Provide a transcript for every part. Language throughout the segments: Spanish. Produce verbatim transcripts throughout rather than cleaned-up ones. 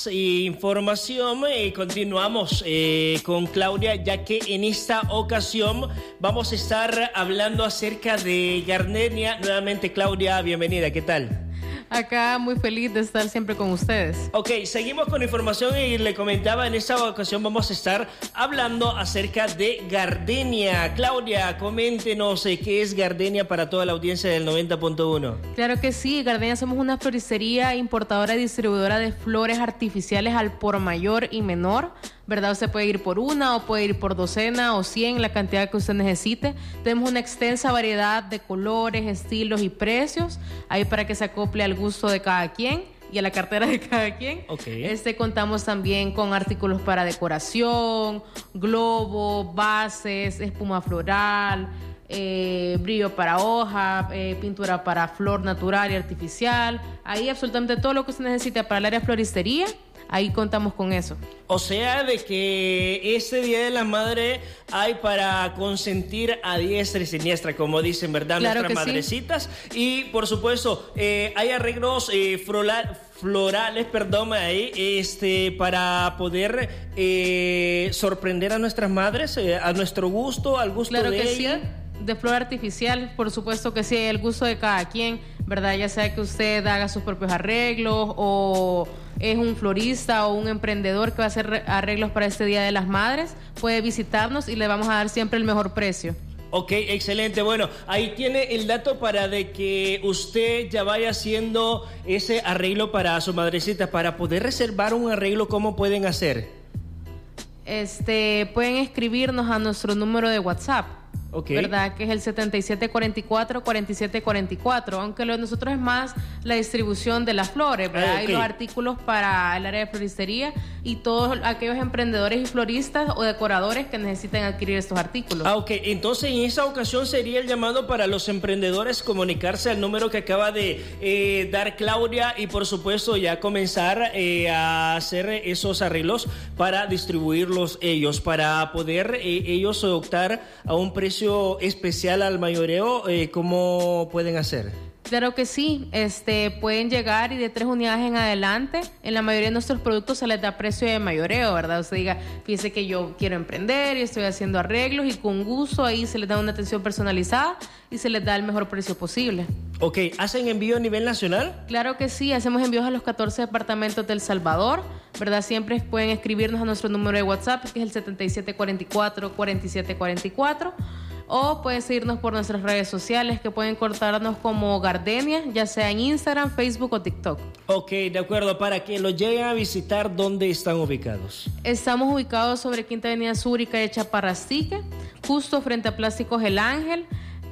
Información y continuamos eh, con Claudia, ya que en esta ocasión vamos a estar hablando acerca de gardenia. Nuevamente, Claudia, bienvenida, ¿qué tal? Acá muy feliz de estar siempre con ustedes. Ok, seguimos con información y le comentaba, en esta ocasión vamos a estar hablando acerca de gardenia. Claudia, coméntenos eh, qué es gardenia para toda la audiencia del noventa punto uno. Claro que sí, Gardenia somos una floristería importadora y distribuidora de flores artificiales al por mayor y menor, ¿verdad? Usted puede ir por una o puede ir por docena o cien, la cantidad que usted necesite. Tenemos una extensa variedad de colores, estilos y precios, ahí para que se acople al gusto de cada quien y a la cartera de cada quien. Okay. Este, contamos también con artículos para decoración, globo, bases, espuma floral, eh, brillo para hoja, eh, pintura para flor natural y artificial. Ahí absolutamente todo lo que usted necesita para el área de floristería, ahí contamos con eso. O sea, de que este Día de la Madre hay para consentir a diestra y siniestra, como dicen, ¿verdad? Claro, nuestras madrecitas. Sí. Y, por supuesto, eh, hay arreglos eh, florales, florales, perdón, ahí, este, para poder eh, sorprender a nuestras madres, eh, a nuestro gusto, al gusto claro de que ella. Sí. De flor artificial, por supuesto que sí, el gusto de cada quien, ¿verdad? Ya sea que usted haga sus propios arreglos o es un florista o un emprendedor que va a hacer arreglos para este Día de las Madres, puede visitarnos y le vamos a dar siempre el mejor precio. Ok, excelente. Bueno, ahí tiene el dato para de que usted ya vaya haciendo ese arreglo para su madrecita. Para poder reservar un arreglo, ¿cómo pueden hacer? Este, pueden escribirnos a nuestro número de WhatsApp. Okay. ¿Verdad? Que es el setenta y siete cuarenta y cuatro, cuarenta y siete cuarenta y cuatro, aunque lo de nosotros es más la distribución de las flores, ¿verdad? Okay. Hay los artículos para el área de floristería y todos aquellos emprendedores y floristas o decoradores que necesiten adquirir estos artículos. Ah, ok. Entonces, en esa ocasión sería el llamado para los emprendedores comunicarse al número que acaba de eh, dar Claudia y, por supuesto, ya comenzar eh, a hacer esos arreglos para distribuirlos ellos, para poder eh, ellos optar a un precio especial al mayoreo. eh, ¿Cómo pueden hacer? Claro que sí, este, pueden llegar y de tres unidades en adelante, en la mayoría de nuestros productos se les da precio de mayoreo, ¿verdad? Usted diga, fíjese que yo quiero emprender y estoy haciendo arreglos y con gusto ahí se les da una atención personalizada y se les da el mejor precio posible. Ok, ¿hacen envío a nivel nacional? Claro que sí, hacemos envíos a los catorce departamentos del Salvador, ¿verdad? Siempre pueden escribirnos a nuestro número de WhatsApp, que es el setenta y siete cuarenta y cuatro, cuarenta y siete cuarenta y cuatro. O pueden seguirnos por nuestras redes sociales, que pueden encontrarnos como Gardenia, ya sea en Instagram, Facebook o TikTok. Ok, de acuerdo. Para que los lleguen a visitar, ¿dónde están ubicados? Estamos ubicados sobre Quinta Avenida Sur y calle Chaparrastique, justo frente a Plásticos El Ángel,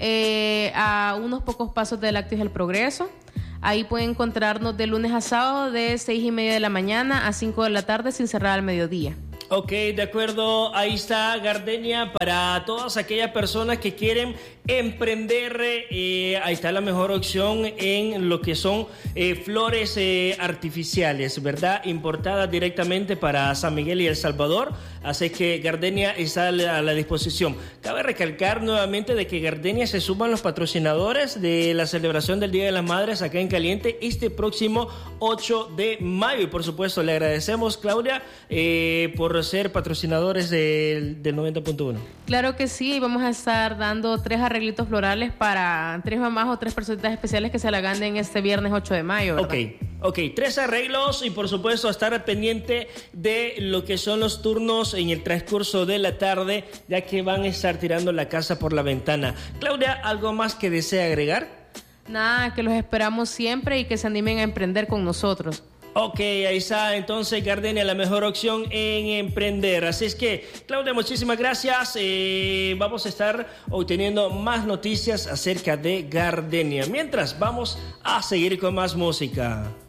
eh, a unos pocos pasos de Lácteos del Progreso. Ahí pueden encontrarnos de lunes a sábado de seis y media de la mañana a cinco de la tarde sin cerrar al mediodía. Ok, de acuerdo, ahí está Gardenia para todas aquellas personas que quieren emprender. Eh, ahí está la mejor opción en lo que son eh, flores eh, artificiales, ¿verdad? Importadas directamente para San Miguel y El Salvador. Así que Gardenia está a la, a la disposición. Cabe recalcar nuevamente de que Gardenia se suman los patrocinadores de la celebración del Día de las Madres acá en Caliente este próximo ocho de mayo. Y por supuesto le agradecemos, Claudia, eh, por ser patrocinadores del, del noventa punto uno. Claro que sí, vamos a estar dando tres arreglitos florales para tres mamás o tres personitas especiales que se la ganen este viernes ocho de mayo, ¿verdad? Ok, ok, tres arreglos y por supuesto estar pendiente de lo que son los turnos en el transcurso de la tarde, ya que van a estar tirando la casa por la ventana. Claudia, ¿algo más que desea agregar? Nada, que los esperamos siempre y que se animen a emprender con nosotros. Ok, ahí está entonces Gardenia, la mejor opción en emprender. Así es que, Claudia, muchísimas gracias. Eh, vamos a estar obteniendo más noticias acerca de Gardenia. Mientras, vamos a seguir con más música.